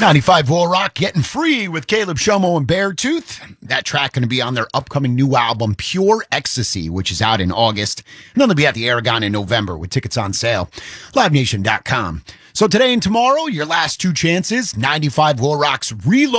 95 Will Rock getting free with Caleb Shomo and Beartooth. That track going to be on their upcoming new album, Pure Ecstasy, which is out in August. And then they'll be at the Aragon in November with tickets on sale. LiveNation.com. So today and tomorrow, your last two chances, 95 Will Rock's Reload.